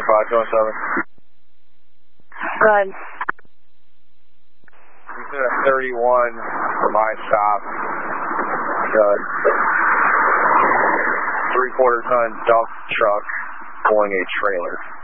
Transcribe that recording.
527. Good. He's at 31 for my stop. Good. 3/4 ton dump truck pulling a trailer.